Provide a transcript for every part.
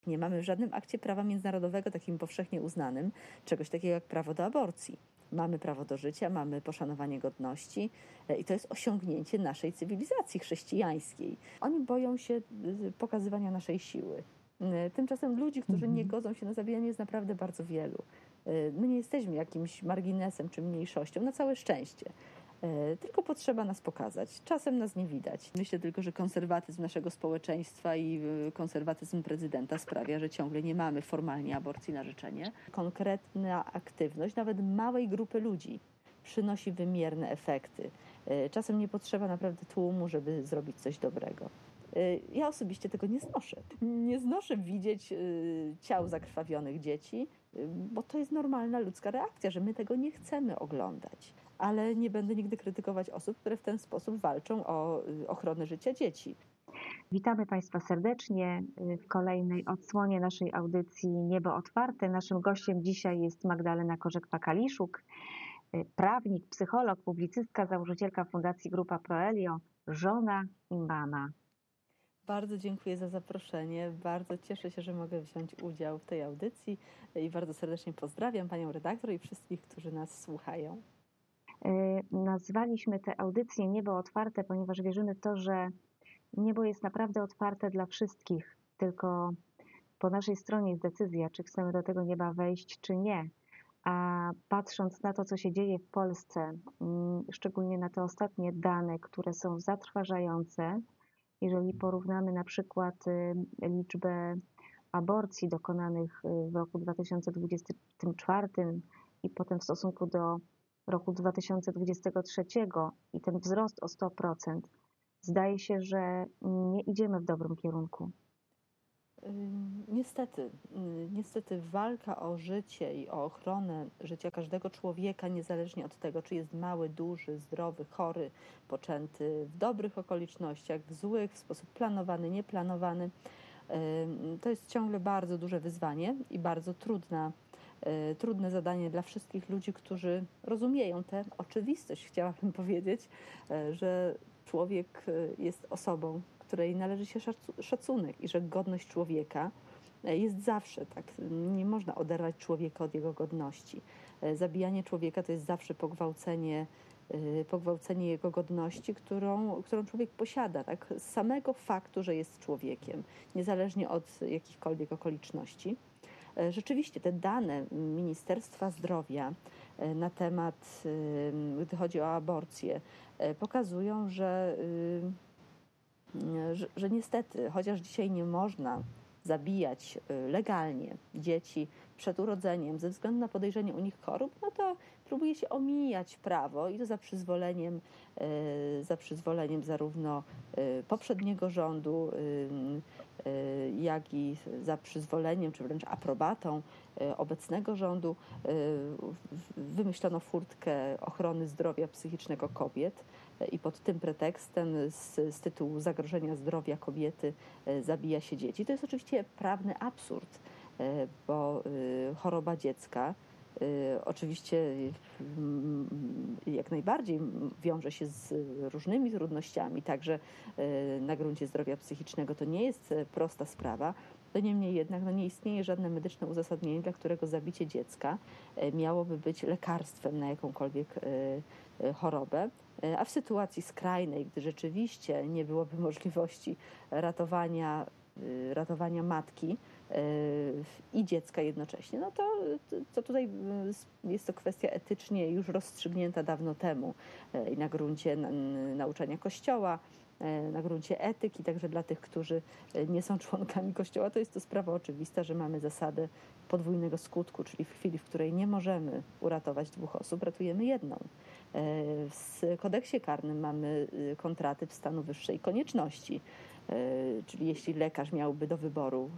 Nie mamy w żadnym akcie prawa międzynarodowego takim powszechnie uznanym czegoś takiego jak prawo do aborcji. Mamy prawo do życia, mamy poszanowanie godności i to jest osiągnięcie naszej cywilizacji chrześcijańskiej. Oni boją się pokazywania naszej siły. Tymczasem ludzi, którzy nie godzą się na zabijanie, jest naprawdę bardzo wielu. My nie jesteśmy jakimś marginesem czy mniejszością, na całe szczęście. Tylko potrzeba nas pokazać. Czasem nas nie widać. Myślę tylko, że konserwatyzm naszego społeczeństwa i konserwatyzm prezydenta sprawia, że ciągle nie mamy formalnie aborcji na życzenie. Konkretna aktywność nawet małej grupy ludzi przynosi wymierne efekty. Czasem nie potrzeba naprawdę tłumu, żeby zrobić coś dobrego. Ja osobiście tego nie znoszę. Nie znoszę widzieć ciał zakrwawionych dzieci, bo to jest normalna ludzka reakcja, że my tego nie chcemy oglądać. Ale nie będę nigdy krytykować osób, które w ten sposób walczą o ochronę życia dzieci. Witamy Państwa serdecznie w kolejnej odsłonie naszej audycji Niebo Otwarte. Naszym gościem dzisiaj jest Magdalena Korzek-Pakaliszuk, prawnik, psycholog, publicystka, założycielka Fundacji Grupa Proelio, żona i mama. Bardzo dziękuję za zaproszenie. Bardzo cieszę się, że mogę wziąć udział w tej audycji i bardzo serdecznie pozdrawiam Panią redaktor i wszystkich, którzy nas słuchają. Nazwaliśmy tę audycję Niebo Otwarte, ponieważ wierzymy w to, że niebo jest naprawdę otwarte dla wszystkich, tylko po naszej stronie jest decyzja, czy chcemy do tego nieba wejść, czy nie. A patrząc na to, co się dzieje w Polsce, szczególnie na te ostatnie dane, które są zatrważające, jeżeli porównamy na przykład liczbę aborcji dokonanych w roku 2024 i potem w stosunku do roku 2023 i ten wzrost o 100%, zdaje się, że nie idziemy w dobrym kierunku. Niestety walka o życie i o ochronę życia każdego człowieka, niezależnie od tego, czy jest mały, duży, zdrowy, chory, poczęty w dobrych okolicznościach, w złych, w sposób planowany, nieplanowany, to jest ciągle bardzo duże wyzwanie i bardzo trudne zadanie dla wszystkich ludzi, którzy rozumieją tę oczywistość, chciałabym powiedzieć, że człowiek jest osobą, której należy się szacunek i że godność człowieka jest zawsze, tak, nie można oderwać człowieka od jego godności. Zabijanie człowieka to jest zawsze pogwałcenie jego godności, którą człowiek posiada, tak, z samego faktu, że jest człowiekiem, niezależnie od jakichkolwiek okoliczności. Rzeczywiście te dane Ministerstwa Zdrowia na temat, gdy chodzi o aborcję, pokazują, że niestety, chociaż dzisiaj nie można zabijać legalnie dzieci przed urodzeniem ze względu na podejrzenie u nich chorób, no to próbuje się omijać prawo i to za przyzwoleniem zarówno poprzedniego rządu, jak i za przyzwoleniem, czy wręcz aprobatą obecnego rządu wymyślono furtkę ochrony zdrowia psychicznego kobiet i pod tym pretekstem z tytułu zagrożenia zdrowia kobiety zabija się dzieci. To jest oczywiście prawny absurd, bo choroba dziecka oczywiście jak najbardziej wiąże się z różnymi trudnościami, także na gruncie zdrowia psychicznego to nie jest prosta sprawa. To niemniej jednak nie istnieje żadne medyczne uzasadnienie, dla którego zabicie dziecka miałoby być lekarstwem na jakąkolwiek chorobę. A w sytuacji skrajnej, gdy rzeczywiście nie byłoby możliwości ratowania matki i dziecka jednocześnie, no to tutaj jest to kwestia etycznie już rozstrzygnięta dawno temu i na gruncie nauczania Kościoła, na gruncie etyki, także dla tych, którzy nie są członkami Kościoła, to jest to sprawa oczywista, że mamy zasadę podwójnego skutku, czyli w chwili, w której nie możemy uratować dwóch osób, ratujemy jedną. W kodeksie karnym mamy kontratyp stanu wyższej konieczności, czyli jeśli lekarz miałby do wyboru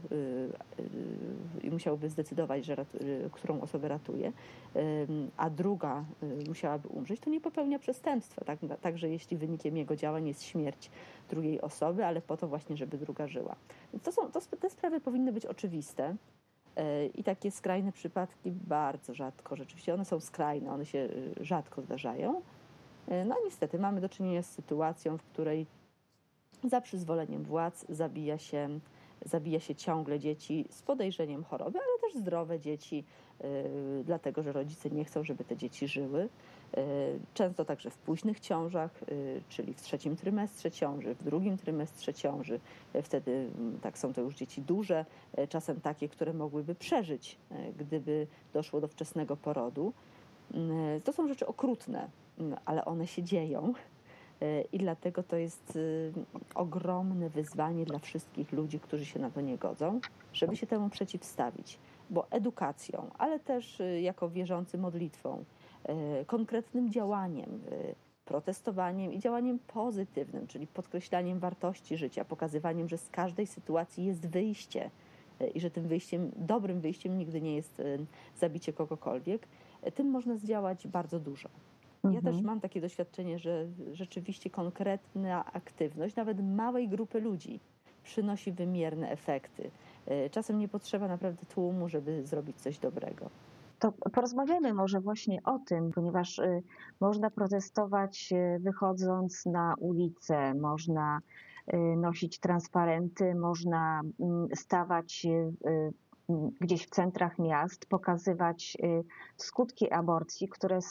i musiałby zdecydować, którą osobę ratuje, a druga musiałaby umrzeć, to nie popełnia przestępstwa. Także jeśli wynikiem jego działań jest śmierć drugiej osoby, ale po to właśnie, żeby druga żyła. Te sprawy powinny być oczywiste. I takie skrajne przypadki bardzo rzadko, rzeczywiście one są skrajne, one się rzadko zdarzają. No niestety mamy do czynienia z sytuacją, w której za przyzwoleniem władz zabija się Zabija się ciągle dzieci z podejrzeniem choroby, ale też zdrowe dzieci, dlatego że rodzice nie chcą, żeby te dzieci żyły. Często także w późnych ciążach, czyli w 3. trymestrze ciąży, w 2. trymestrze ciąży. Wtedy tak są to już dzieci duże, czasem takie, które mogłyby przeżyć, gdyby doszło do wczesnego porodu. To są rzeczy okrutne, ale one się dzieją. I dlatego to jest ogromne wyzwanie dla wszystkich ludzi, którzy się na to nie godzą, żeby się temu przeciwstawić. Bo edukacją, ale też jako wierzący modlitwą, konkretnym działaniem, protestowaniem i działaniem pozytywnym, czyli podkreślaniem wartości życia, pokazywaniem, że z każdej sytuacji jest wyjście i że tym wyjściem, dobrym wyjściem nigdy nie jest zabicie kogokolwiek, tym można zdziałać bardzo dużo. Ja też mam takie doświadczenie, że rzeczywiście konkretna aktywność, nawet małej grupy ludzi, przynosi wymierne efekty. Czasem nie potrzeba naprawdę tłumu, żeby zrobić coś dobrego. To porozmawiajmy może właśnie o tym, ponieważ można protestować wychodząc na ulicę, można nosić transparenty, można stawać gdzieś w centrach miast, pokazywać skutki aborcji,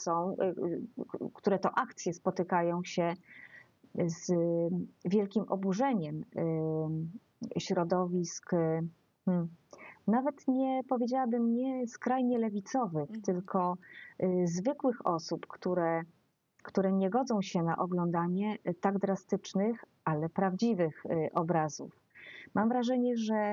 które to akcje spotykają się z wielkim oburzeniem środowisk, nawet nie powiedziałabym nie skrajnie lewicowych, tylko zwykłych osób, które nie godzą się na oglądanie tak drastycznych, ale prawdziwych obrazów. Mam wrażenie, że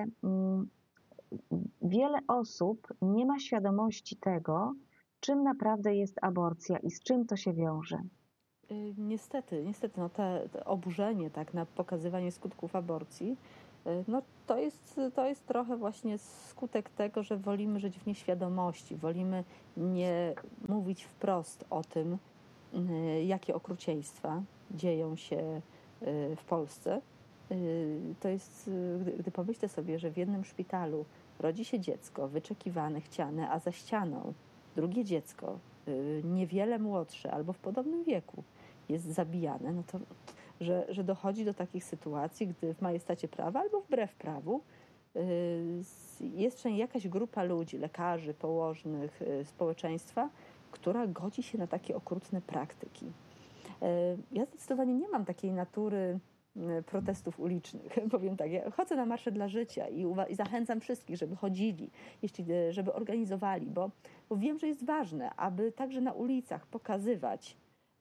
wiele osób nie ma świadomości tego, czym naprawdę jest aborcja i z czym to się wiąże. Niestety, no te oburzenie tak, na pokazywanie skutków aborcji, no to jest trochę właśnie skutek tego, że wolimy żyć w nieświadomości, wolimy nie mówić wprost o tym, jakie okrucieństwa dzieją się w Polsce. To jest, gdy pomyślę sobie, że w jednym szpitalu rodzi się dziecko wyczekiwane, chciane, a za ścianą drugie dziecko, niewiele młodsze albo w podobnym wieku, jest zabijane, no to że dochodzi do takich sytuacji, gdy w majestacie prawa albo wbrew prawu jest jakaś grupa ludzi, lekarzy, położnych, społeczeństwa, która godzi się na takie okrutne praktyki. Ja zdecydowanie nie mam takiej natury protestów ulicznych. Powiem tak, ja chodzę na Marsze dla Życia i zachęcam wszystkich, żeby chodzili, żeby organizowali, bo wiem, że jest ważne, aby także na ulicach pokazywać,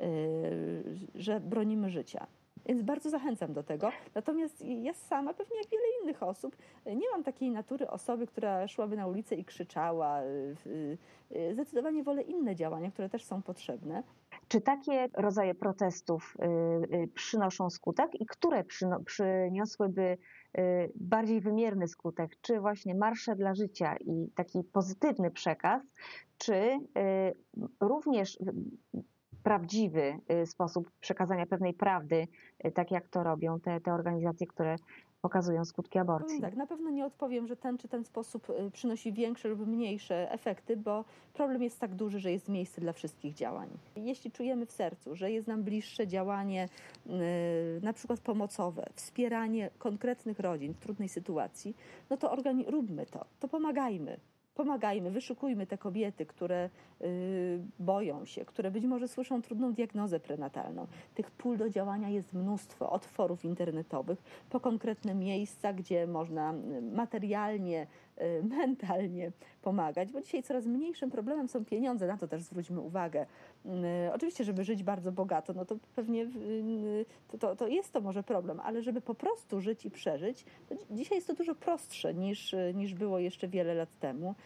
że bronimy życia. Więc bardzo zachęcam do tego. Natomiast ja sama, pewnie jak wiele innych osób, nie mam takiej natury osoby, która szłaby na ulicę i krzyczała. Zdecydowanie wolę inne działania, które też są potrzebne. Czy takie rodzaje protestów przynoszą skutek i które przyniosłyby bardziej wymierny skutek? Czy właśnie marsze dla życia i taki pozytywny przekaz, czy również prawdziwy sposób przekazania pewnej prawdy, tak jak to robią te organizacje, które pokazują skutki aborcji? Tak, na pewno nie odpowiem, że ten czy ten sposób przynosi większe lub mniejsze efekty, bo problem jest tak duży, że jest miejsce dla wszystkich działań. Jeśli czujemy w sercu, że jest nam bliższe działanie na przykład pomocowe, wspieranie konkretnych rodzin w trudnej sytuacji, no to róbmy to pomagajmy. Pomagajmy, wyszukujmy te kobiety, które boją się, które być może słyszą trudną diagnozę prenatalną. Tych pól do działania jest mnóstwo, od forów internetowych po konkretne miejsca, gdzie można materialnie, mentalnie pomagać, bo dzisiaj coraz mniejszym problemem są pieniądze, na to też zwróćmy uwagę. Oczywiście, żeby żyć bardzo bogato, no to pewnie to jest to może problem, ale żeby po prostu żyć i przeżyć, to dzisiaj jest to dużo prostsze niż było jeszcze wiele lat temu.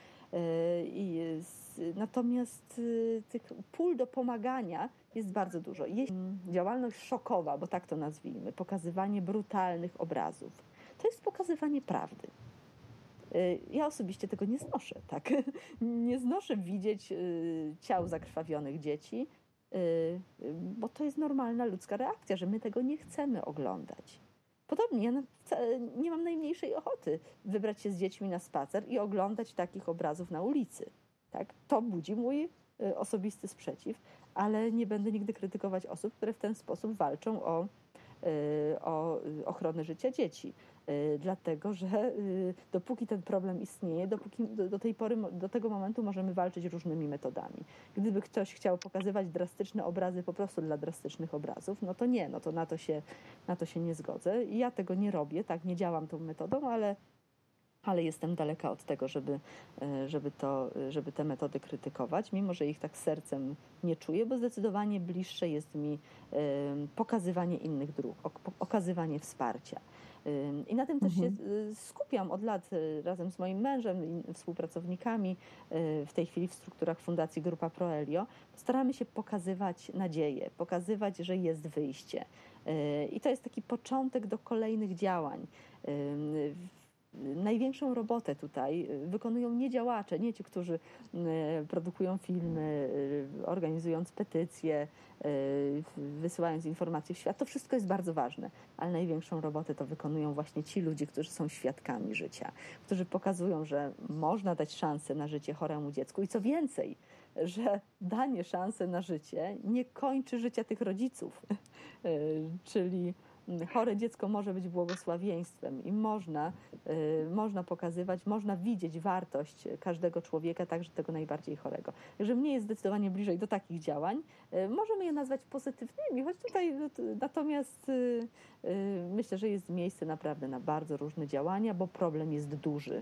Natomiast tych pól do pomagania jest bardzo dużo. Jest działalność szokowa, bo tak to nazwijmy, pokazywanie brutalnych obrazów. To jest pokazywanie prawdy. Ja osobiście tego nie znoszę, tak? Nie znoszę widzieć ciał zakrwawionych dzieci, bo to jest normalna ludzka reakcja, że my tego nie chcemy oglądać. Podobnie ja nie mam najmniejszej ochoty wybrać się z dziećmi na spacer i oglądać takich obrazów na ulicy. Tak? To budzi mój osobisty sprzeciw, ale nie będę nigdy krytykować osób, które w ten sposób walczą o ochronę życia dzieci. dlatego że dopóki ten problem istnieje, dopóki do tej pory, do tego momentu możemy walczyć różnymi metodami. Gdyby ktoś chciał pokazywać drastyczne obrazy po prostu dla drastycznych obrazów, no to nie, no to na to się nie zgodzę. I ja tego nie robię, tak, nie działam tą metodą, ale jestem daleka od tego, żeby te metody krytykować, mimo że ich tak sercem nie czuję, bo zdecydowanie bliższe jest mi pokazywanie innych dróg, okazywanie wsparcia. I na tym też się skupiam od lat razem z moim mężem i współpracownikami, w tej chwili w strukturach Fundacji Grupa Proelio. Staramy się pokazywać nadzieję, pokazywać, że jest wyjście. I to jest taki początek do kolejnych działań. Największą robotę tutaj wykonują nie działacze, nie ci, którzy produkują filmy, organizując petycje, wysyłając informacje w świat. To wszystko jest bardzo ważne, ale największą robotę to wykonują właśnie ci ludzie, którzy są świadkami życia, którzy pokazują, że można dać szansę na życie choremu dziecku i co więcej, że danie szansy na życie nie kończy życia tych rodziców, czyli chore dziecko może być błogosławieństwem i można pokazywać, można widzieć wartość każdego człowieka, także tego najbardziej chorego. Także mnie jest zdecydowanie bliżej do takich działań. Możemy je nazwać pozytywnymi, choć tutaj natomiast myślę, że jest miejsce naprawdę na bardzo różne działania, bo problem jest duży.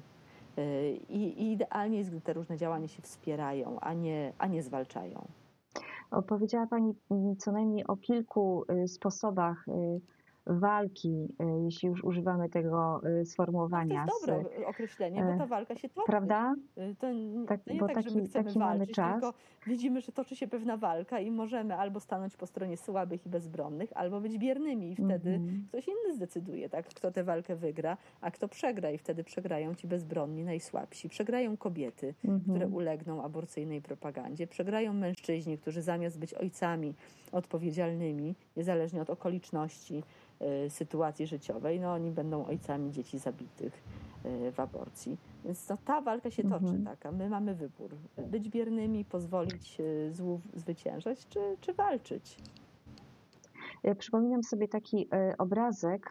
I idealnie jest, gdy te różne działania się wspierają, a nie zwalczają. Opowiedziała Pani co najmniej o kilku sposobach walki, jeśli już używamy tego sformułowania. No, to jest dobre określenie, bo ta walka się toczy. Prawda? To nie bo tak, że my chcemy taki mamy walczyć, czas. tylko widzimy, że toczy się pewna walka i możemy albo stanąć po stronie słabych i bezbronnych, albo być biernymi i wtedy ktoś inny zdecyduje, tak, kto tę walkę wygra, a kto przegra i wtedy przegrają ci bezbronni, najsłabsi. Przegrają kobiety, które ulegną aborcyjnej propagandzie. Przegrają mężczyźni, którzy zamiast być ojcami odpowiedzialnymi, niezależnie od okoliczności, sytuacji życiowej, no oni będą ojcami dzieci zabitych w aborcji. Więc no, ta walka się toczy, tak, a my mamy wybór. Być biernymi, pozwolić złu zwyciężać, czy walczyć. Przypominam sobie taki obrazek,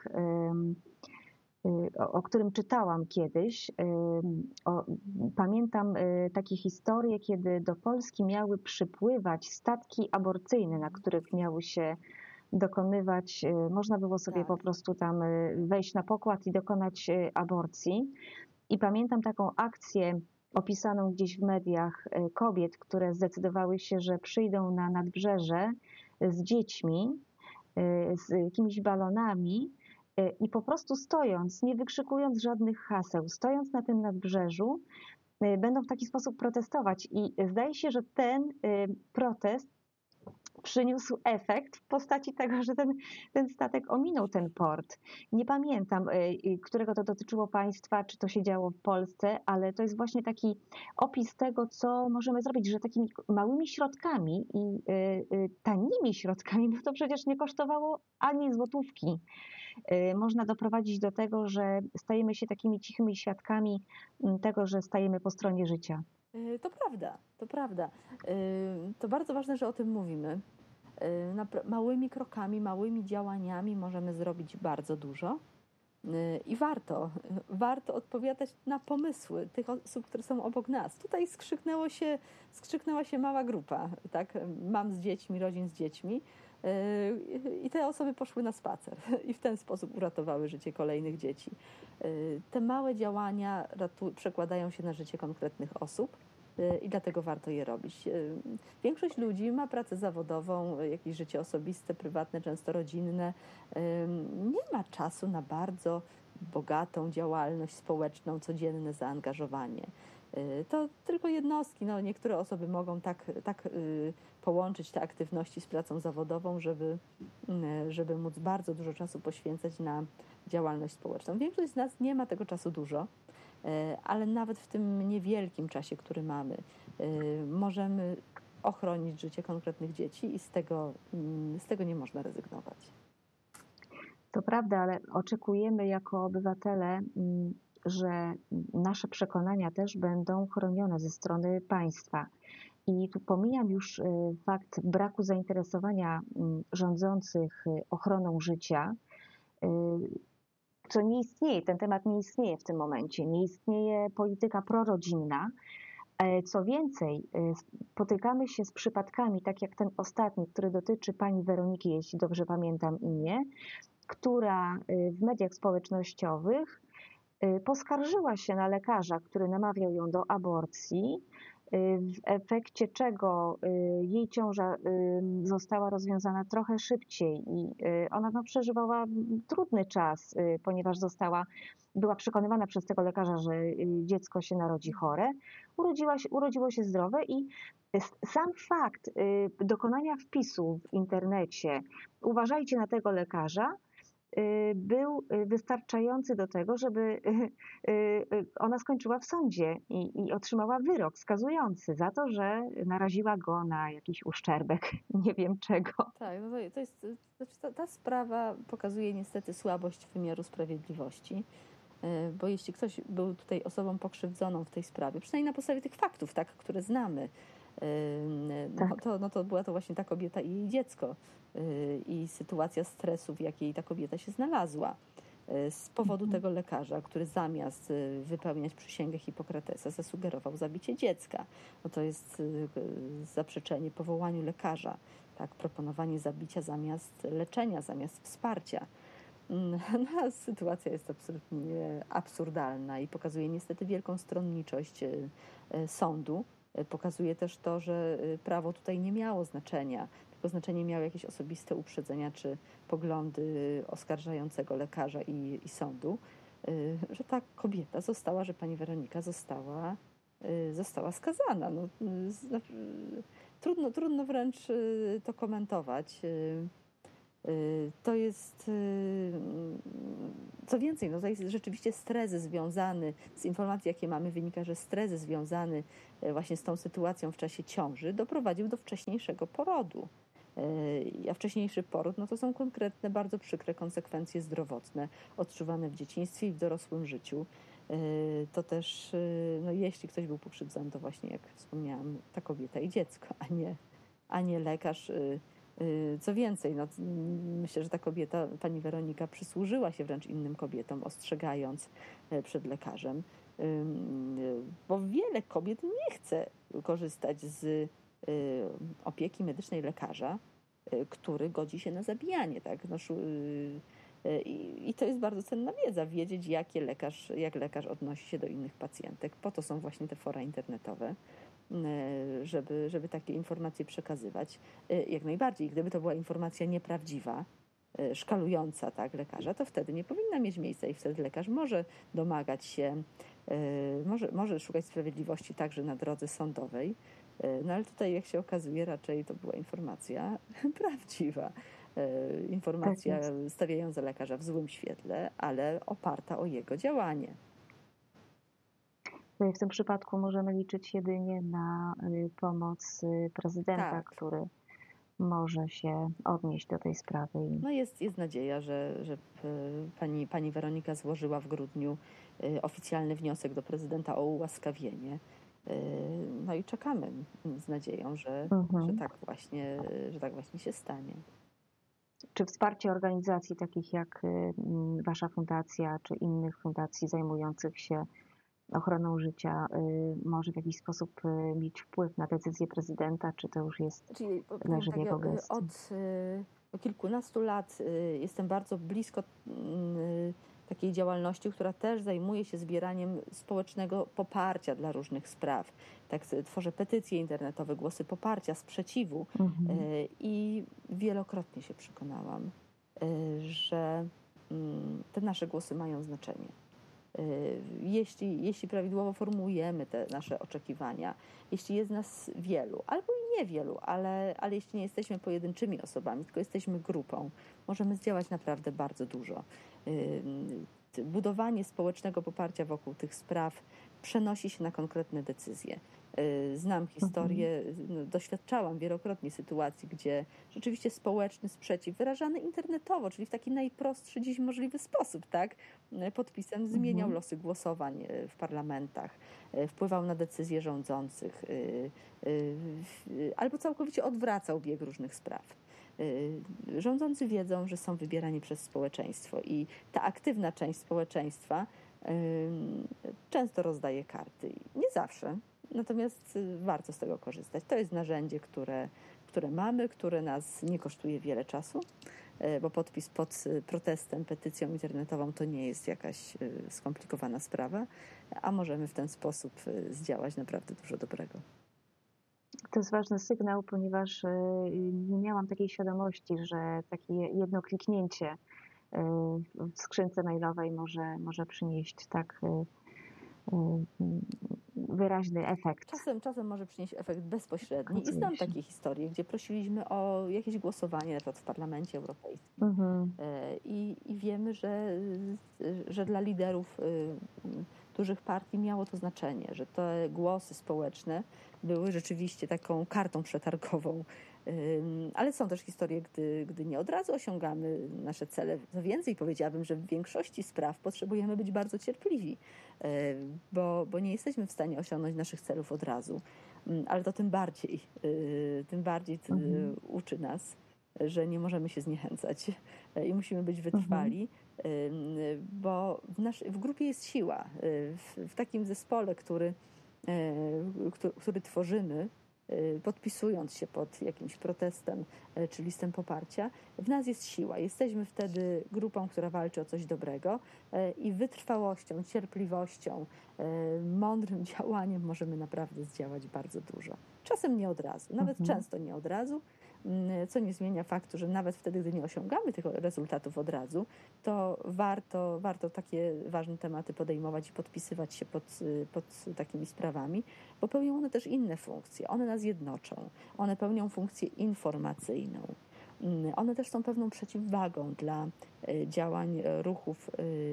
o którym czytałam kiedyś. Pamiętam takie historie, kiedy do Polski miały przypływać statki aborcyjne, na których miały się dokonywać, można było sobie po prostu tam wejść na pokład i dokonać aborcji. I pamiętam taką akcję opisaną gdzieś w mediach kobiet, które zdecydowały się, że przyjdą na nadbrzeże z dziećmi, z jakimiś balonami i po prostu stojąc, nie wykrzykując żadnych haseł, stojąc na tym nadbrzeżu, będą w taki sposób protestować. I zdaje się, że ten protest przyniósł efekt w postaci tego, że ten statek ominął ten port. Nie pamiętam, którego to dotyczyło państwa, czy to się działo w Polsce, ale to jest właśnie taki opis tego, co możemy zrobić, że takimi małymi środkami i tanimi środkami, bo to przecież nie kosztowało ani złotówki, można doprowadzić do tego, że stajemy się takimi cichymi świadkami tego, że stajemy po stronie życia. To prawda, to prawda. To bardzo ważne, że o tym mówimy. Małymi krokami, małymi działaniami możemy zrobić bardzo dużo i warto odpowiadać na pomysły tych osób, które są obok nas. Tutaj skrzyknęła się mała grupa, tak? Mam z dziećmi, rodzin z dziećmi i te osoby poszły na spacer i w ten sposób uratowały życie kolejnych dzieci. Te małe działania przekładają się na życie konkretnych osób. I dlatego warto je robić. Większość ludzi ma pracę zawodową, jakieś życie osobiste, prywatne, często rodzinne. Nie ma czasu na bardzo bogatą działalność społeczną, codzienne zaangażowanie. To tylko jednostki. No, niektóre osoby mogą tak połączyć te aktywności z pracą zawodową, żeby móc bardzo dużo czasu poświęcać na działalność społeczną. Większość z nas nie ma tego czasu dużo, ale nawet w tym niewielkim czasie, który mamy, możemy ochronić życie konkretnych dzieci i z tego nie można rezygnować. To prawda, ale oczekujemy jako obywatele, że nasze przekonania też będą chronione ze strony państwa. I tu pomijam już fakt braku zainteresowania rządzących ochroną życia. co nie istnieje, ten temat nie istnieje w tym momencie. Nie istnieje polityka prorodzinna. Co więcej, spotykamy się z przypadkami, tak jak ten ostatni, który dotyczy pani Weroniki, jeśli dobrze pamiętam imię, która w mediach społecznościowych poskarżyła się na lekarza, który namawiał ją do aborcji, w efekcie czego jej ciąża została rozwiązana trochę szybciej i ona przeżywała trudny czas, ponieważ była przekonywana przez tego lekarza, że dziecko się narodzi chore, urodziło się zdrowe i sam fakt dokonania wpisu w internecie, uważajcie na tego lekarza, był wystarczający do tego, żeby ona skończyła w sądzie i otrzymała wyrok skazujący za to, że naraziła go na jakiś uszczerbek, nie wiem czego. Tak, no to jest, znaczy ta sprawa pokazuje niestety słabość wymiaru sprawiedliwości, bo jeśli ktoś był tutaj osobą pokrzywdzoną w tej sprawie, przynajmniej na podstawie tych faktów, tak, które znamy, Tak. to była to właśnie ta kobieta i jej dziecko i sytuacja stresu, w jakiej ta kobieta się znalazła. Z powodu tego lekarza, który zamiast wypełniać przysięgę Hipokratesa zasugerował zabicie dziecka. No to jest zaprzeczenie powołaniu lekarza, tak, proponowanie zabicia zamiast leczenia, zamiast wsparcia. No, sytuacja jest absolutnie absurdalna i pokazuje niestety wielką stronniczość sądu. Pokazuje też to, że prawo tutaj nie miało znaczenia, tylko znaczenie miały jakieś osobiste uprzedzenia czy poglądy oskarżającego lekarza i sądu, że ta kobieta została, że pani Weronika została skazana. No, trudno wręcz to komentować. To jest, co więcej, no to jest rzeczywiście stres związany, z informacji, jakie mamy, wynika, że stres związany właśnie z tą sytuacją w czasie ciąży doprowadził do wcześniejszego porodu. A wcześniejszy poród, no to są konkretne, bardzo przykre konsekwencje zdrowotne odczuwane w dzieciństwie i w dorosłym życiu. To też, no jeśli ktoś był pokrzywdzony, to właśnie, jak wspomniałam, ta kobieta i dziecko, a nie lekarz. Co więcej, no, myślę, że ta kobieta, pani Weronika, przysłużyła się wręcz innym kobietom, ostrzegając przed lekarzem, bo wiele kobiet nie chce korzystać z opieki medycznej lekarza, który godzi się na zabijanie. Tak? No, i to jest bardzo cenna wiedza, wiedzieć, jak lekarz odnosi się do innych pacjentek. Po to są właśnie te fora internetowe, żeby takie informacje przekazywać. Jak najbardziej, gdyby to była informacja nieprawdziwa, szkalująca, tak, lekarza, to wtedy nie powinna mieć miejsca i wtedy lekarz może domagać się, może szukać sprawiedliwości także na drodze sądowej. No ale tutaj, jak się okazuje, raczej to była informacja prawdziwa. Informacja stawiająca lekarza w złym świetle, ale oparta o jego działanie. W tym przypadku możemy liczyć jedynie na pomoc prezydenta, Tak. który może się odnieść do tej sprawy. No jest nadzieja, że pani Weronika złożyła w grudniu oficjalny wniosek do prezydenta o ułaskawienie. No i czekamy z nadzieją, że tak właśnie się stanie. Czy wsparcie organizacji takich jak wasza fundacja, czy innych fundacji zajmujących się ochroną życia może w jakiś sposób mieć wpływ na decyzję prezydenta, czy to już leży w jego gestii? Od kilkunastu lat jestem bardzo blisko takiej działalności, która też zajmuje się zbieraniem społecznego poparcia dla różnych spraw. Tak, tworzę petycje internetowe, głosy poparcia, sprzeciwu i wielokrotnie się przekonałam, że te nasze głosy mają znaczenie. Jeśli prawidłowo formułujemy te nasze oczekiwania, jeśli jest nas wielu, albo i niewielu, ale jeśli nie jesteśmy pojedynczymi osobami, tylko jesteśmy grupą, możemy zdziałać naprawdę bardzo dużo. Budowanie społecznego poparcia wokół tych spraw przenosi się na konkretne decyzje. Znam historię, doświadczałam wielokrotnie sytuacji, gdzie rzeczywiście społeczny sprzeciw wyrażany internetowo, czyli w taki najprostszy dziś możliwy sposób, tak, podpisem zmieniał losy głosowań w parlamentach, wpływał na decyzje rządzących albo całkowicie odwracał bieg różnych spraw. Rządzący wiedzą, że są wybierani przez społeczeństwo i ta aktywna część społeczeństwa często rozdaje karty. Nie zawsze, natomiast warto z tego korzystać. To jest narzędzie, które mamy, które nas nie kosztuje wiele czasu, bo podpis pod protestem, petycją internetową to nie jest jakaś skomplikowana sprawa, a możemy w ten sposób zdziałać naprawdę dużo dobrego. To jest ważny sygnał, ponieważ nie miałam takiej świadomości, że takie jedno kliknięcie w skrzynce mailowej może przynieść tak wyraźny efekt. Czasem może przynieść efekt bezpośredni. Oczywiście. I znam takie historie, gdzie prosiliśmy o jakieś głosowanie, na przykład w Parlamencie Europejskim. I wiemy, że dla liderów dużych partii miało to znaczenie, że te głosy społeczne były rzeczywiście taką kartą przetargową. Ale są też historie, gdy nie od razu osiągamy nasze cele. Co więcej, powiedziałabym, że w większości spraw potrzebujemy być bardzo cierpliwi, bo nie jesteśmy w stanie osiągnąć naszych celów od razu. Ale to tym bardziej uczy nas, że nie możemy się zniechęcać i musimy być wytrwali, bo w grupie jest siła. W takim zespole, który tworzymy, podpisując się pod jakimś protestem czy listem poparcia, w nas jest siła. Jesteśmy wtedy grupą, która walczy o coś dobrego i wytrwałością, cierpliwością, mądrym działaniem możemy naprawdę zdziałać bardzo dużo. Czasem nie od razu, nawet często nie od razu, co nie zmienia faktu, że nawet wtedy, gdy nie osiągamy tych rezultatów od razu, to warto takie ważne tematy podejmować i podpisywać się pod takimi sprawami, bo pełnią one też inne funkcje. One nas jednoczą. One pełnią funkcję informacyjną. One też są pewną przeciwwagą dla działań ruchów,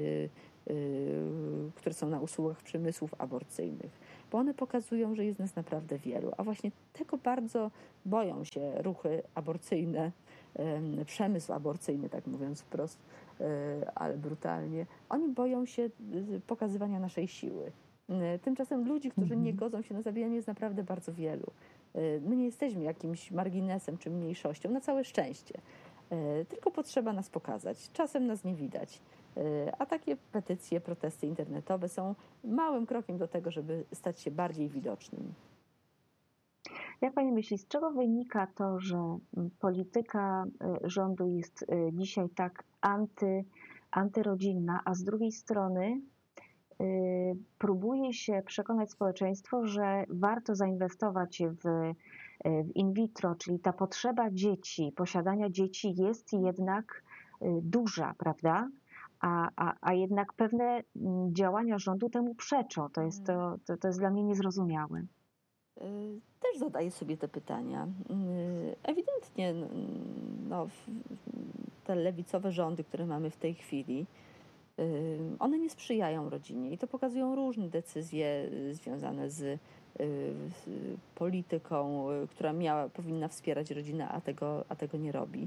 które są na usługach przemysłów aborcyjnych, bo one pokazują, że jest nas naprawdę wielu, a właśnie tego bardzo boją się ruchy aborcyjne, przemysł aborcyjny, tak mówiąc wprost, ale brutalnie. Oni boją się pokazywania naszej siły. Tymczasem ludzi, którzy nie godzą się na zabijanie, jest naprawdę bardzo wielu. My nie jesteśmy jakimś marginesem czy mniejszością, na całe szczęście. Tylko potrzeba nas pokazać. Czasem nas nie widać. A takie petycje, protesty internetowe są małym krokiem do tego, żeby stać się bardziej widocznym. Jak pani myśli, z czego wynika to, że polityka rządu jest dzisiaj tak antyrodzinna, a z drugiej strony próbuje się przekonać społeczeństwo, że warto zainwestować w in vitro, czyli ta potrzeba dzieci, posiadania dzieci jest jednak duża, prawda? A jednak pewne działania rządu temu przeczą. To jest dla mnie niezrozumiałe. Też zadaję sobie te pytania. Ewidentnie te lewicowe rządy, które mamy w tej chwili, one nie sprzyjają rodzinie i to pokazują różne decyzje związane z polityką, która powinna wspierać rodzinę, a tego nie robi.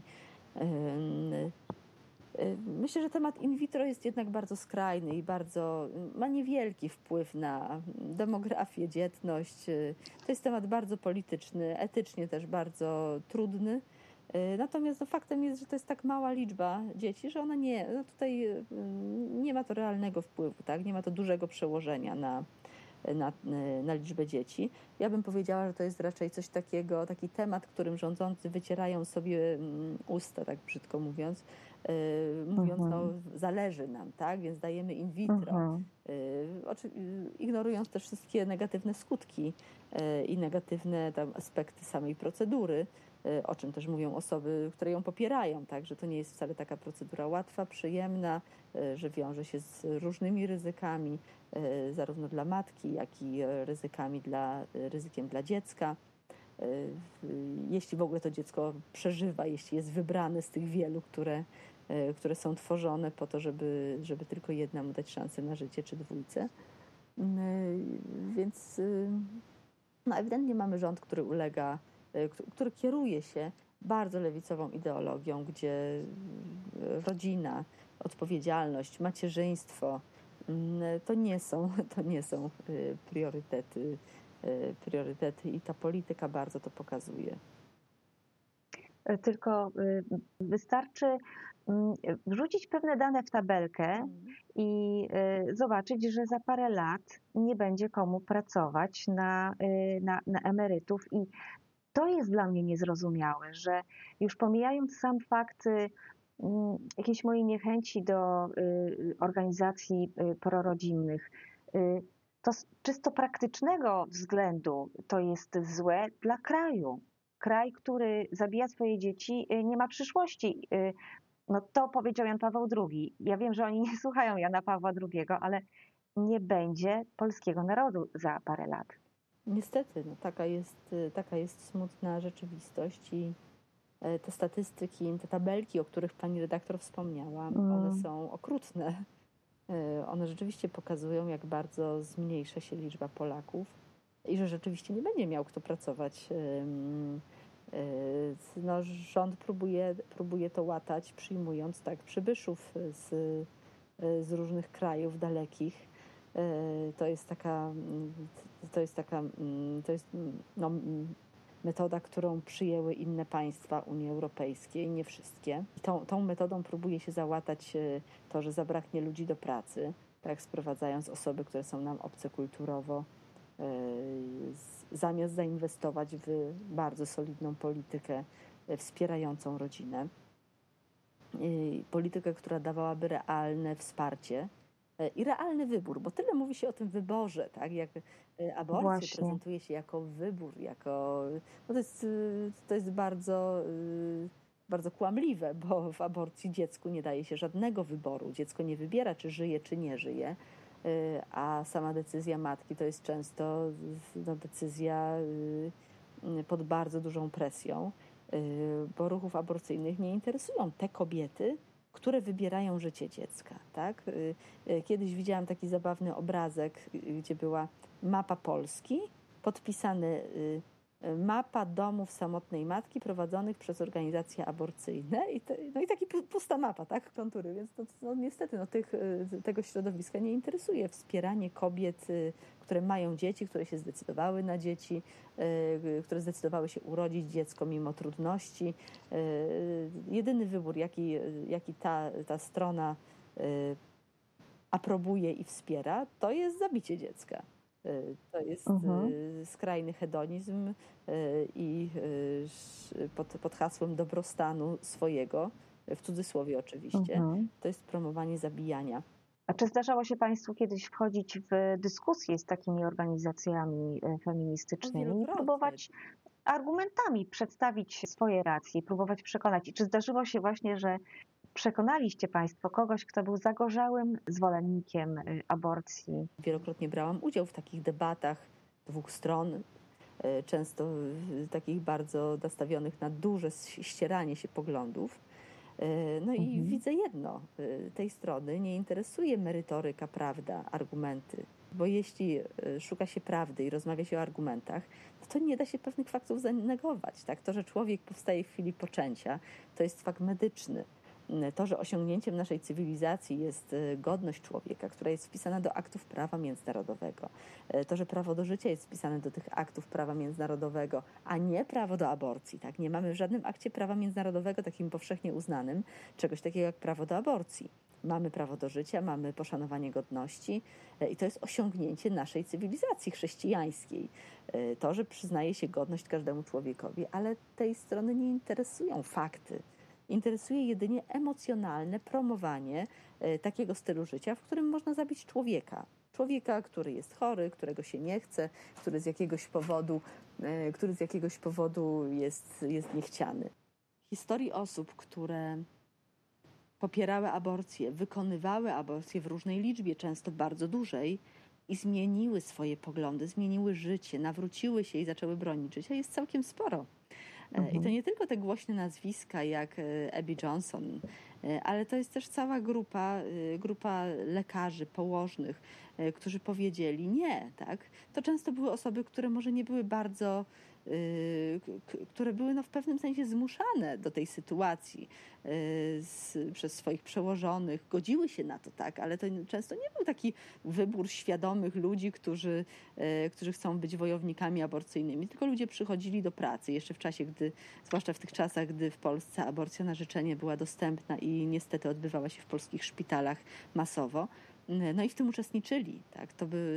Myślę, że temat in vitro jest jednak bardzo skrajny i ma niewielki wpływ na demografię, dzietność. To jest temat bardzo polityczny, etycznie też bardzo trudny. Natomiast faktem jest, że to jest tak mała liczba dzieci, że ona tutaj nie ma to realnego wpływu, tak? Nie ma to dużego przełożenia na liczbę dzieci. Ja bym powiedziała, że to jest raczej coś takiego, taki temat, którym rządzący wycierają sobie usta, tak brzydko mówiąc, zależy nam, tak? Więc dajemy in vitro, ignorując też wszystkie negatywne skutki i negatywne tam aspekty samej procedury, o czym też mówią osoby, które ją popierają, tak? Że to nie jest wcale taka procedura łatwa, przyjemna, że wiąże się z różnymi ryzykami, zarówno dla matki, jak i ryzykiem dla dziecka. Jeśli w ogóle to dziecko przeżywa, jeśli jest wybrane z tych wielu, które są tworzone po to, żeby tylko jednemu dać szansę na życie, czy dwójce. Więc ewidentnie mamy rząd, który kieruje się bardzo lewicową ideologią, gdzie rodzina, odpowiedzialność, macierzyństwo to nie są priorytety i ta polityka bardzo to pokazuje. tylko wystarczy wrzucić pewne dane w tabelkę i zobaczyć, że za parę lat nie będzie komu pracować na emerytów. I to jest dla mnie niezrozumiałe, że już pomijając sam fakt jakiejś mojej niechęci do organizacji prorodzinnych, to z czysto praktycznego względu to jest złe dla kraju. Kraj, który zabija swoje dzieci, nie ma przyszłości. No to powiedział Jan Paweł II. Ja wiem, że oni nie słuchają Jana Pawła II, ale nie będzie polskiego narodu za parę lat. Niestety, no, taka jest smutna rzeczywistość i te statystyki, te tabelki, o których pani redaktor wspomniała, one są okrutne. One rzeczywiście pokazują, jak bardzo zmniejsza się liczba Polaków i że rzeczywiście nie będzie miał kto pracować. No, rząd próbuje to łatać, przyjmując tak przybyszów z różnych krajów dalekich. To jest no, metoda, którą przyjęły inne państwa Unii Europejskiej, nie wszystkie. Tą metodą próbuje się załatać to, że zabraknie ludzi do pracy, tak sprowadzając osoby, które są nam obce kulturowo, zamiast zainwestować w bardzo solidną politykę wspierającą rodzinę. Politykę, która dawałaby realne wsparcie i realny wybór, bo tyle mówi się o tym wyborze, tak? Jak aborcję prezentuje się jako wybór, no to jest bardzo, bardzo kłamliwe, bo w aborcji dziecku nie daje się żadnego wyboru. Dziecko nie wybiera, czy żyje, czy nie żyje, a sama decyzja matki to jest często decyzja pod bardzo dużą presją, bo ruchów aborcyjnych nie interesują te kobiety, które wybierają życie dziecka. Tak? Kiedyś widziałam taki zabawny obrazek, gdzie była mapa Polski, podpisany mapa domów samotnej matki prowadzonych przez organizacje aborcyjne i taki pusta mapa, tak, kontury, więc niestety tego środowiska nie interesuje wspieranie kobiet, które mają dzieci, które się zdecydowały na dzieci, które zdecydowały się urodzić dziecko mimo trudności. Jedyny wybór, jaki ta strona aprobuje i wspiera, to jest zabicie dziecka. To jest skrajny hedonizm i pod hasłem dobrostanu swojego, w cudzysłowie oczywiście, to jest promowanie zabijania. A czy zdarzało się Państwu kiedyś wchodzić w dyskusje z takimi organizacjami feministycznymi i próbować argumentami przedstawić swoje racje, próbować przekonać? I czy zdarzyło się właśnie, że przekonaliście Państwo kogoś, kto był zagorzałym zwolennikiem aborcji? Wielokrotnie brałam udział w takich debatach dwóch stron, często takich bardzo nastawionych na duże ścieranie się poglądów. No i widzę jedno, tej strony nie interesuje merytoryka, prawda, argumenty, bo jeśli szuka się prawdy i rozmawia się o argumentach, to nie da się pewnych faktów zanegować. Tak? To, że człowiek powstaje w chwili poczęcia, to jest fakt medyczny. To, że osiągnięciem naszej cywilizacji jest godność człowieka, która jest wpisana do aktów prawa międzynarodowego. To, że prawo do życia jest wpisane do tych aktów prawa międzynarodowego, a nie prawo do aborcji. Tak? Nie mamy w żadnym akcie prawa międzynarodowego takim powszechnie uznanym czegoś takiego jak prawo do aborcji. Mamy prawo do życia, mamy poszanowanie godności i to jest osiągnięcie naszej cywilizacji chrześcijańskiej. To, że przyznaje się godność każdemu człowiekowi, ale tej strony nie interesują fakty. Interesuje jedynie emocjonalne promowanie takiego stylu życia, w którym można zabić człowieka. Człowieka, który jest chory, którego się nie chce, który z jakiegoś powodu jest niechciany. Historii osób, które popierały aborcję, wykonywały aborcję w różnej liczbie, często bardzo dużej, i zmieniły swoje poglądy, zmieniły życie, nawróciły się i zaczęły bronić życia, jest całkiem sporo. I to nie tylko te głośne nazwiska jak Abby Johnson, Ale to jest też cała grupa lekarzy, położnych, którzy powiedzieli nie, tak? To często były osoby, które może nie były bardzo, które były w pewnym sensie zmuszane do tej sytuacji przez swoich przełożonych, godziły się na to, tak? Ale to często nie był taki wybór świadomych ludzi, którzy chcą być wojownikami aborcyjnymi, tylko ludzie przychodzili do pracy jeszcze w czasie, zwłaszcza w tych czasach, gdy w Polsce aborcja na życzenie była dostępna i niestety odbywała się w polskich szpitalach masowo. No i w tym uczestniczyli. Tak?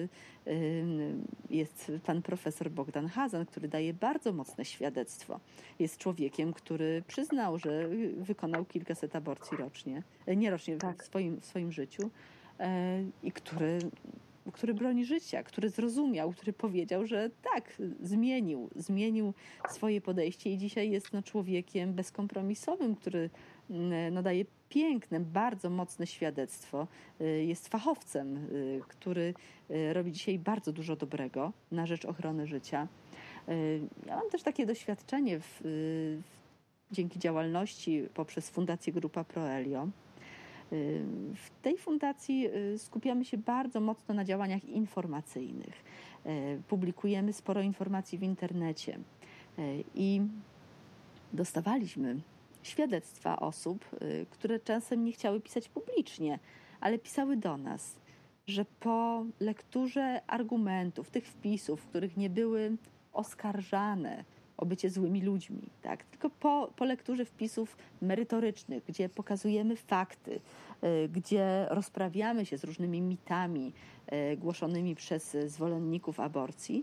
Jest pan profesor Bogdan Hazan, który daje bardzo mocne świadectwo. Jest człowiekiem, który przyznał, że wykonał kilkaset aborcji rocznie, nie rocznie, Tak. w swoim życiu i który broni życia, który zrozumiał, który powiedział, że tak, zmienił swoje podejście i dzisiaj jest człowiekiem bezkompromisowym, który daje piękne, bardzo mocne świadectwo. Jest fachowcem, który robi dzisiaj bardzo dużo dobrego na rzecz ochrony życia. Ja mam też takie doświadczenie dzięki działalności poprzez Fundację Grupa Proelio. W tej fundacji skupiamy się bardzo mocno na działaniach informacyjnych. Publikujemy sporo informacji w internecie i dostawaliśmy świadectwa osób, które czasem nie chciały pisać publicznie, ale pisały do nas, że po lekturze argumentów, tych wpisów, w których nie były oskarżane o bycie złymi ludźmi, tak? Tylko po lekturze wpisów merytorycznych, gdzie pokazujemy fakty, gdzie rozprawiamy się z różnymi mitami głoszonymi przez zwolenników aborcji,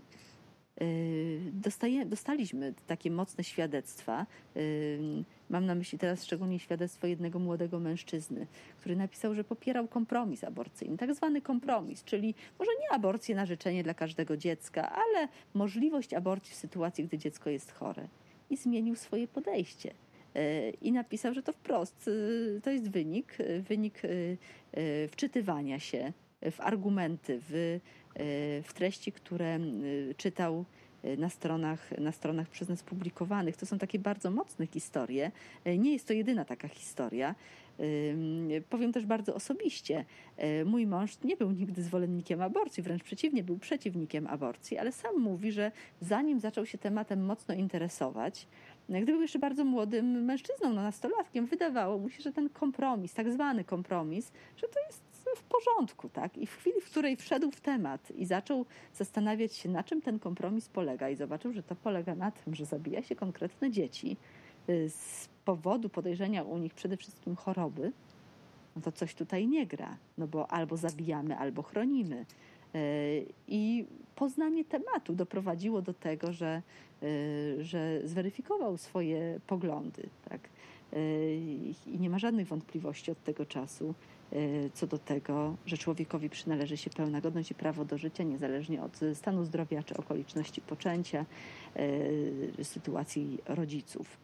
dostaliśmy takie mocne świadectwa. Mam na myśli teraz szczególnie świadectwo jednego młodego mężczyzny, który napisał, że popierał kompromis aborcyjny, tak zwany kompromis, czyli może nie aborcję na życzenie dla każdego dziecka, ale możliwość aborcji w sytuacji, gdy dziecko jest chore. I zmienił swoje podejście. I napisał, że to wprost, to jest wynik wczytywania się w argumenty, w treści, które czytał na stronach przez nas publikowanych. To są takie bardzo mocne historie. Nie jest to jedyna taka historia. Powiem też bardzo osobiście. Mój mąż nie był nigdy zwolennikiem aborcji, wręcz przeciwnie, był przeciwnikiem aborcji, ale sam mówi, że zanim zaczął się tematem mocno interesować, gdy był jeszcze bardzo młodym mężczyzną, nastolatkiem, wydawało mu się, że ten kompromis, tak zwany kompromis, że to jest w porządku, tak? I w chwili, w której wszedł w temat i zaczął zastanawiać się, na czym ten kompromis polega i zobaczył, że to polega na tym, że zabija się konkretne dzieci z powodu podejrzenia u nich przede wszystkim choroby, no to coś tutaj nie gra, no bo albo zabijamy, albo chronimy. I poznanie tematu doprowadziło do tego, że zweryfikował swoje poglądy, tak? I nie ma żadnych wątpliwości od tego czasu co do tego, że człowiekowi przynależy się pełna godność i prawo do życia, niezależnie od stanu zdrowia czy okoliczności poczęcia, sytuacji rodziców.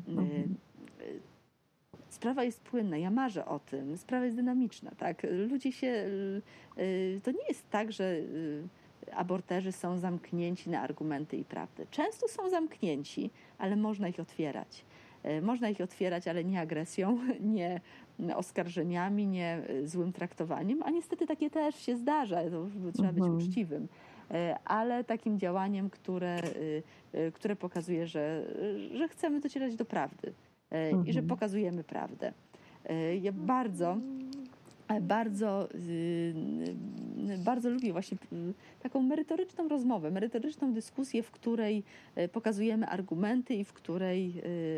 Sprawa jest płynna, ja marzę o tym, sprawa jest dynamiczna, tak? To nie jest tak, że aborterzy są zamknięci na argumenty i prawdę. Często są zamknięci, ale można ich otwierać. Można ich otwierać, ale nie agresją, nie oskarżeniami, nie złym traktowaniem, a niestety takie też się zdarza, to trzeba być uczciwym, ale takim działaniem, które pokazuje, że chcemy docierać do prawdy i że pokazujemy prawdę. Ja bardzo lubię właśnie taką merytoryczną rozmowę, merytoryczną dyskusję, w której pokazujemy argumenty i w której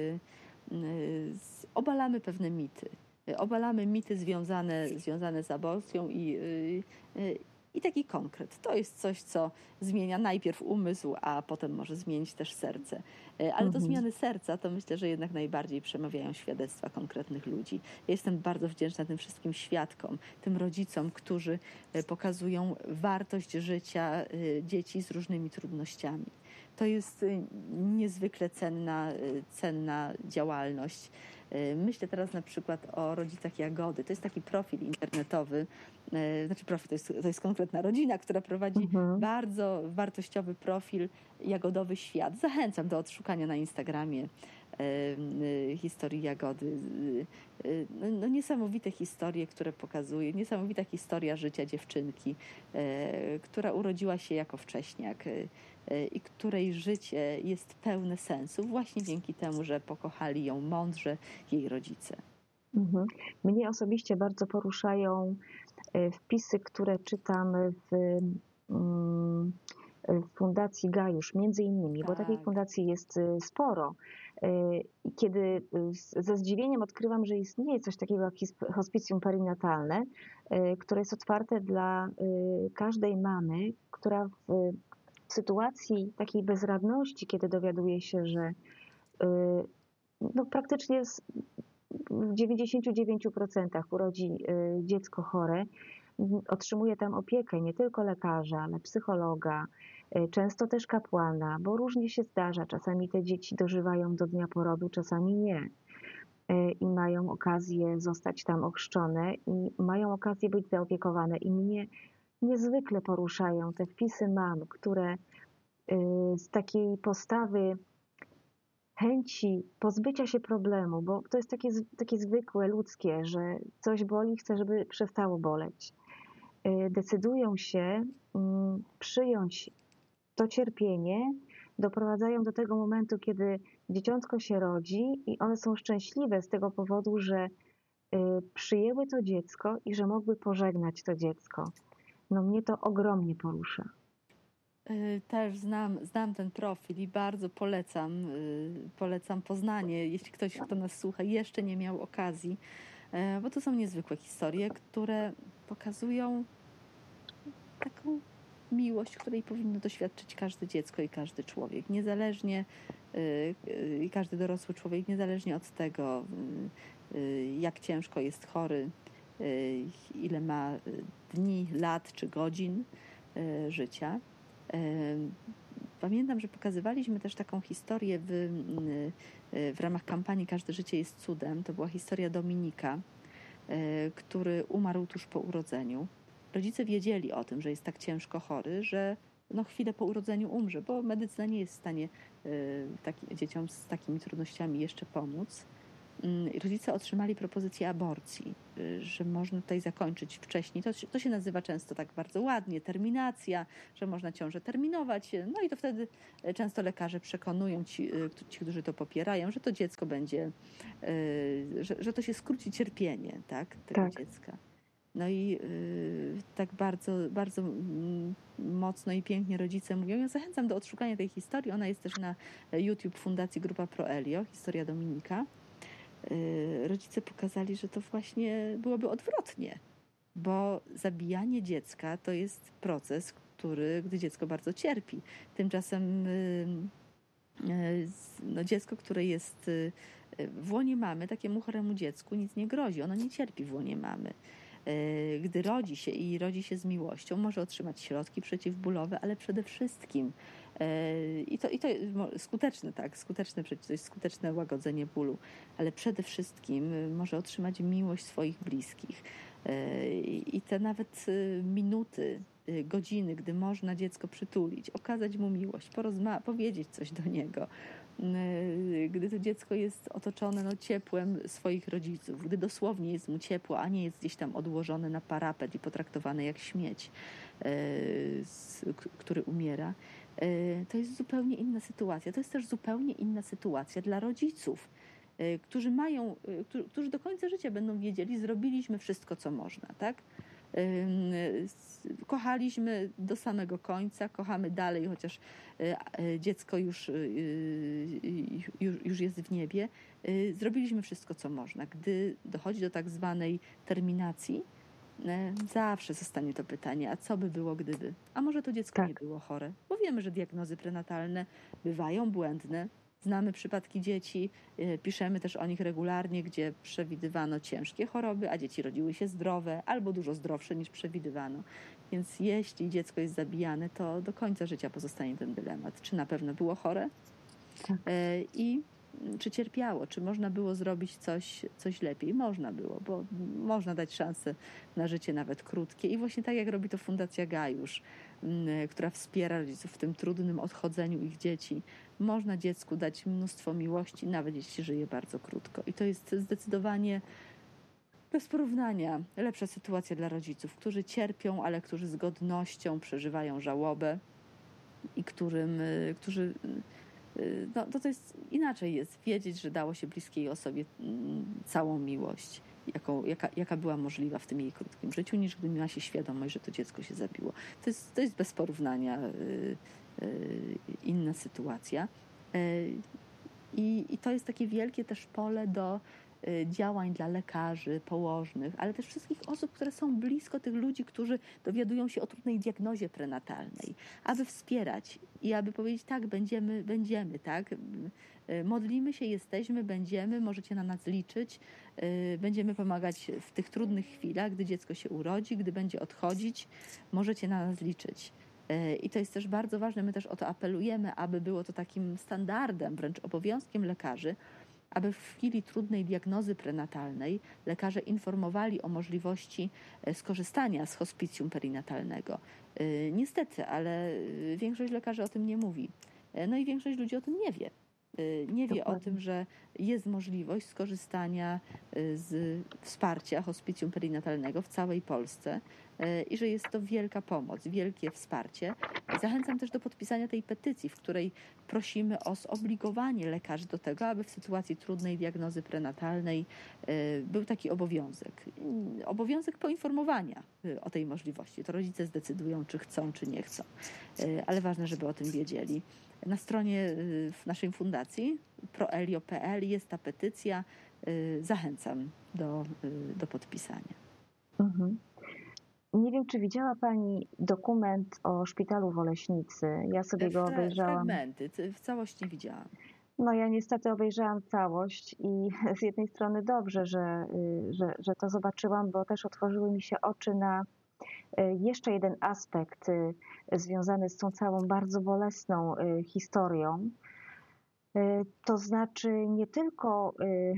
obalamy pewne mity. Obalamy mity związane z aborcją i taki konkret. To jest coś, co zmienia najpierw umysł, a potem może zmienić też serce. Ale do zmiany serca to myślę, że jednak najbardziej przemawiają świadectwa konkretnych ludzi. Ja jestem bardzo wdzięczna tym wszystkim świadkom, tym rodzicom, którzy pokazują wartość życia dzieci z różnymi trudnościami. To jest niezwykle cenna działalność. Myślę teraz na przykład o rodzicach Jagody. To jest taki profil internetowy, to jest konkretna rodzina, która prowadzi bardzo wartościowy profil Jagodowy Świat. Zachęcam do odszukania na Instagramie historii Jagody. No niesamowite historie, które pokazuje, niesamowita historia życia dziewczynki, która urodziła się jako wcześniak i której życie jest pełne sensu właśnie dzięki temu, że pokochali ją mądrze jej rodzice. Mhm. Mnie osobiście bardzo poruszają wpisy, które czytam w Fundacji Gajusz, między innymi, bo takiej Tak. fundacji jest sporo. I kiedy ze zdziwieniem odkrywam, że istnieje coś takiego jak hospicjum perinatalne, które jest otwarte dla każdej mamy, która w sytuacji takiej bezradności, kiedy dowiaduje się, że no praktycznie w 99% urodzi dziecko chore, otrzymuje tam opiekę nie tylko lekarza, ale psychologa, często też kapłana, bo różnie się zdarza. Czasami te dzieci dożywają do dnia porodu, czasami nie. I mają okazję zostać tam ochrzczone i mają okazję być zaopiekowane. I mnie niezwykle poruszają te wpisy mam, które z takiej postawy chęci pozbycia się problemu, bo to jest takie zwykłe, ludzkie, że coś boli, chcę, żeby przestało boleć. Decydują się przyjąć to cierpienie, doprowadzają do tego momentu, kiedy dzieciątko się rodzi i one są szczęśliwe z tego powodu, że przyjęły to dziecko i że mogły pożegnać to dziecko. No mnie to ogromnie porusza. Też znam ten profil i bardzo polecam poznanie, jeśli ktoś, kto nas słucha, jeszcze nie miał okazji, bo to są niezwykłe historie, które pokazują taką miłość, której powinno doświadczyć każde dziecko i każdy człowiek, niezależnie i każdy dorosły człowiek, niezależnie od tego, jak ciężko jest chory, ile ma dni, lat czy godzin życia. Pamiętam, że pokazywaliśmy też taką historię w ramach kampanii Każde życie jest cudem. To była historia Dominika, który umarł tuż po urodzeniu. Rodzice wiedzieli o tym, że jest tak ciężko chory, że no chwilę po urodzeniu umrze, bo medycyna nie jest w stanie dzieciom z takimi trudnościami jeszcze pomóc. Rodzice otrzymali propozycję aborcji, że można tutaj zakończyć wcześniej. To się nazywa często tak bardzo ładnie, terminacja, że można ciążę terminować. No i to wtedy często lekarze przekonują ci, którzy to popierają, że to dziecko będzie, że to się skróci cierpienie, tak, tego dziecka. No i tak bardzo, bardzo mocno i pięknie rodzice mówią. Ja zachęcam do odszukania tej historii. Ona jest też na YouTube Fundacji Grupa Pro Elio, historia Dominika. Rodzice pokazali, że to właśnie byłoby odwrotnie, bo zabijanie dziecka to jest proces, gdy dziecko bardzo cierpi. Tymczasem no, dziecko, które jest w łonie mamy, takiemu choremu dziecku nic nie grozi, ono nie cierpi w łonie mamy. Gdy rodzi się i rodzi się z miłością, może otrzymać środki przeciwbólowe, ale przede wszystkim i to skuteczne, tak, to jest skuteczne łagodzenie bólu, ale przede wszystkim może otrzymać miłość swoich bliskich. I te nawet minuty, godziny, gdy można dziecko przytulić, okazać mu miłość, powiedzieć coś do niego, gdy to dziecko jest otoczone ciepłem swoich rodziców, gdy dosłownie jest mu ciepło, a nie jest gdzieś tam odłożone na parapet i potraktowane jak śmieć, który umiera, to jest zupełnie inna sytuacja. To jest też zupełnie inna sytuacja dla rodziców, którzy do końca życia będą wiedzieli, zrobiliśmy wszystko, co można, tak? Kochaliśmy do samego końca, kochamy dalej, chociaż dziecko już jest w niebie. Zrobiliśmy wszystko, co można. Gdy dochodzi do tak zwanej terminacji, zawsze zostanie to pytanie, a co by było, gdyby? A może to dziecko nie było chore? Bo wiemy, że diagnozy prenatalne bywają błędne. Znamy przypadki dzieci, piszemy też o nich regularnie, gdzie przewidywano ciężkie choroby, a dzieci rodziły się zdrowe albo dużo zdrowsze niż przewidywano. Więc jeśli dziecko jest zabijane, to do końca życia pozostanie ten dylemat. Czy na pewno było chore? I czy cierpiało, czy można było zrobić coś lepiej. Można było, bo można dać szansę na życie nawet krótkie. I właśnie tak jak robi to Fundacja Gajusz, która wspiera rodziców w tym trudnym odchodzeniu ich dzieci. Można dziecku dać mnóstwo miłości, nawet jeśli żyje bardzo krótko. I to jest zdecydowanie bez porównania lepsza sytuacja dla rodziców, którzy cierpią, ale którzy z godnością przeżywają żałobę i którzy no to jest inaczej jest wiedzieć, że dało się bliskiej osobie całą miłość, jaka była możliwa w tym jej krótkim życiu, niż gdy miała się świadomość, że to dziecko się zabiło. To jest bez porównania inna sytuacja. I to jest takie wielkie też pole do działań dla lekarzy, położnych, ale też wszystkich osób, które są blisko tych ludzi, którzy dowiadują się o trudnej diagnozie prenatalnej, aby wspierać i aby powiedzieć tak, będziemy, tak, modlimy się, jesteśmy, będziemy, możecie na nas liczyć, będziemy pomagać w tych trudnych chwilach, gdy dziecko się urodzi, gdy będzie odchodzić, możecie na nas liczyć. I to jest też bardzo ważne, my też o to apelujemy, aby było to takim standardem, wręcz obowiązkiem lekarzy, aby w chwili trudnej diagnozy prenatalnej lekarze informowali o możliwości skorzystania z hospicjum perinatalnego. Niestety, ale większość lekarzy o tym nie mówi. No i większość ludzi o tym nie wie. Nie wie o tym, że jest możliwość skorzystania z wsparcia hospicjum perinatalnego w całej Polsce i że jest to wielka pomoc, wielkie wsparcie. Zachęcam też do podpisania tej petycji, w której prosimy o zobligowanie lekarzy do tego, aby w sytuacji trudnej diagnozy prenatalnej był taki obowiązek. Obowiązek poinformowania o tej możliwości. To rodzice zdecydują, czy chcą, czy nie chcą. Ale ważne, żeby o tym wiedzieli. Na stronie w naszej fundacji proelio.pl jest ta petycja. Zachęcam do podpisania. Mhm. Nie wiem, czy widziała Pani dokument o szpitalu w Oleśnicy. Ja sobie go obejrzałam. Fragmenty, w całości widziałam. No ja niestety obejrzałam całość i z jednej strony dobrze, że to zobaczyłam, bo też otworzyły mi się oczy na jeszcze jeden aspekt związany z tą całą bardzo bolesną historią. To znaczy nie tylko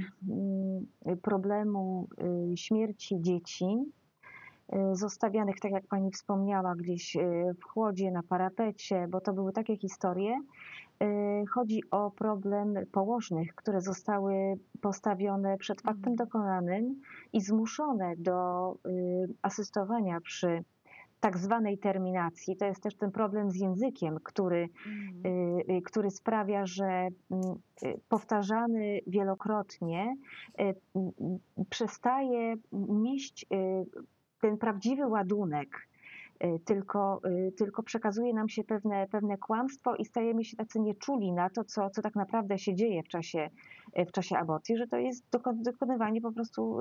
problemu śmierci dzieci, zostawianych, tak jak Pani wspomniała, gdzieś w chłodzie, na parapecie, bo to były takie historie. Chodzi o problem położnych, które zostały postawione przed faktem dokonanym i zmuszone do asystowania przy tak zwanej terminacji. To jest też ten problem z językiem, który sprawia, że powtarzany wielokrotnie przestaje nieść ten prawdziwy ładunek, tylko przekazuje nam się pewne kłamstwo i stajemy się tacy nieczuli na to, co tak naprawdę się dzieje w czasie aborcji, że to jest dokonywanie po prostu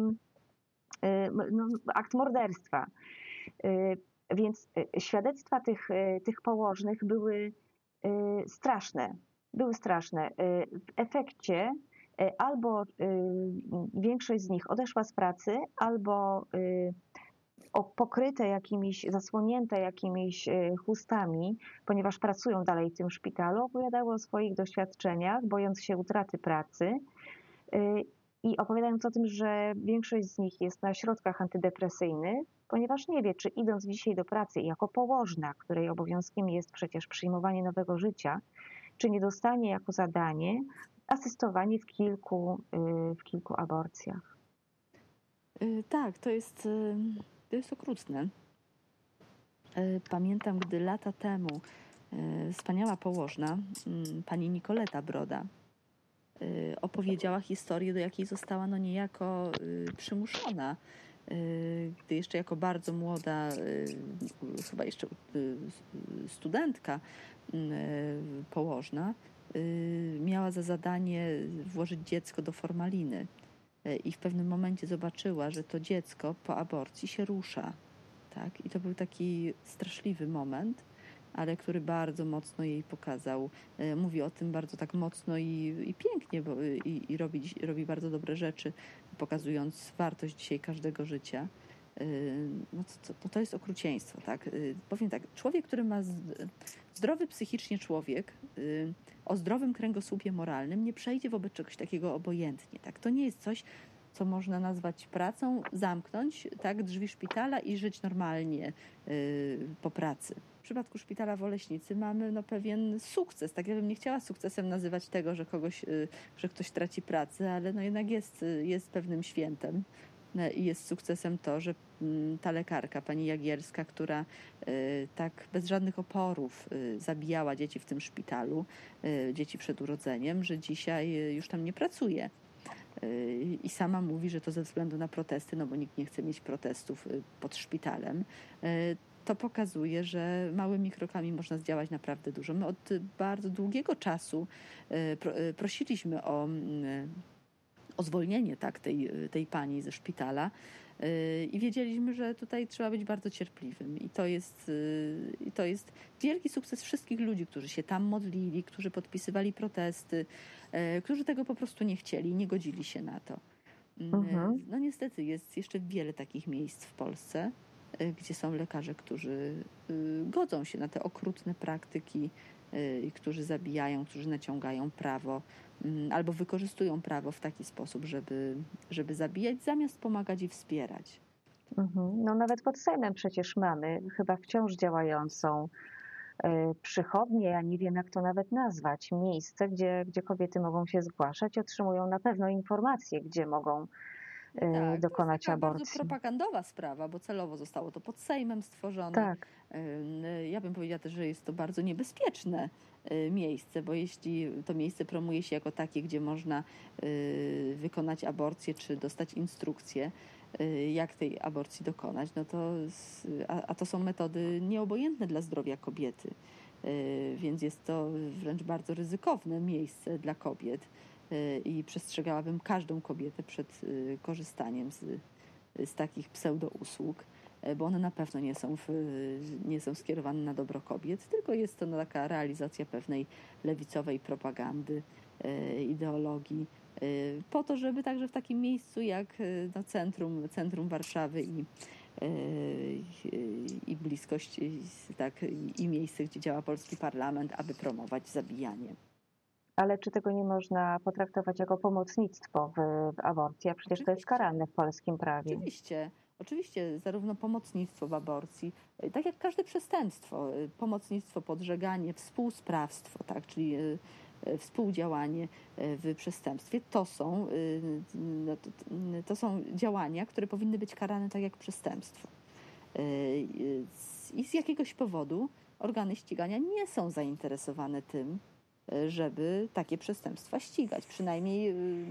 akt morderstwa. Więc świadectwa tych położnych były straszne. W efekcie albo większość z nich odeszła z pracy, albo pokryte zasłonięte jakimiś chustami, ponieważ pracują dalej w tym szpitalu, opowiadały o swoich doświadczeniach, bojąc się utraty pracy i opowiadając o tym, że większość z nich jest na środkach antydepresyjnych, ponieważ nie wie, czy idąc dzisiaj do pracy jako położna, której obowiązkiem jest przecież przyjmowanie nowego życia, czy nie dostanie jako zadanie asystowanie w kilku aborcjach. Tak, to jest okrutne. Pamiętam, gdy lata temu wspaniała położna, pani Nikoleta Broda, opowiedziała historię, do jakiej została niejako przymuszona, gdy jeszcze jako bardzo młoda, chyba jeszcze studentka położna, miała za zadanie włożyć dziecko do formaliny i w pewnym momencie zobaczyła, że to dziecko po aborcji się rusza. Tak? I to był taki straszliwy moment, ale który bardzo mocno jej pokazał. Mówi o tym bardzo tak mocno i pięknie, i robi bardzo dobre rzeczy, pokazując wartość dzisiaj każdego życia. to jest okrucieństwo. Tak? Powiem tak, człowiek, który ma zdrowy psychicznie człowiek, o zdrowym kręgosłupie moralnym nie przejdzie wobec czegoś takiego obojętnie. Tak? To nie jest coś, co można nazwać pracą, zamknąć tak, drzwi szpitala i żyć normalnie po pracy. W przypadku szpitala w Oleśnicy mamy pewien sukces. Tak, ja bym nie chciała sukcesem nazywać tego, że ktoś traci pracę, ale jednak jest pewnym świętem. I jest sukcesem to, że ta lekarka, pani Jagierska, która tak bez żadnych oporów zabijała dzieci w tym szpitalu, dzieci przed urodzeniem, że dzisiaj już tam nie pracuje. I sama mówi, że to ze względu na protesty, bo nikt nie chce mieć protestów pod szpitalem. To pokazuje, że małymi krokami można zdziałać naprawdę dużo. My od bardzo długiego czasu prosiliśmy o zwolnienie tak, tej pani ze szpitala i wiedzieliśmy, że tutaj trzeba być bardzo cierpliwym. I to jest wielki sukces wszystkich ludzi, którzy się tam modlili, którzy podpisywali protesty, którzy tego po prostu nie chcieli, nie godzili się na to. No niestety jest jeszcze wiele takich miejsc w Polsce, gdzie są lekarze, którzy godzą się na te okrutne praktyki, którzy zabijają, którzy naciągają prawo albo wykorzystują prawo w taki sposób, żeby zabijać, zamiast pomagać i wspierać. No nawet pod Sejmem przecież mamy chyba wciąż działającą przychodnię, ja nie wiem jak to nawet nazwać, miejsce, gdzie kobiety mogą się zgłaszać, otrzymują na pewno informacje, gdzie mogą dokonać to jest taka aborcji. bardzo propagandowa sprawa, bo celowo zostało to pod Sejmem stworzone. Tak. Ja bym powiedziała też, że jest to bardzo niebezpieczne miejsce, bo jeśli to miejsce promuje się jako takie, gdzie można wykonać aborcję czy dostać instrukcję, jak tej aborcji dokonać, a to są metody nieobojętne dla zdrowia kobiety. Więc jest to wręcz bardzo ryzykowne miejsce dla kobiet i przestrzegałabym każdą kobietę przed korzystaniem z takich pseudousług, bo one na pewno nie są skierowane na dobro kobiet, tylko jest to taka realizacja pewnej lewicowej propagandy, ideologii, po to, żeby także w takim miejscu jak centrum Warszawy i bliskość, i miejsce, gdzie działa polski parlament, aby promować zabijanie. Ale czy tego nie można potraktować jako pomocnictwo w aborcji? A przecież to jest karalne w polskim prawie. Oczywiście, zarówno pomocnictwo w aborcji, tak jak każde przestępstwo, pomocnictwo, podżeganie, współsprawstwo, tak, czyli współdziałanie w przestępstwie, to są działania, które powinny być karane tak jak przestępstwo. I z jakiegoś powodu organy ścigania nie są zainteresowane tym, żeby takie przestępstwa ścigać. Przynajmniej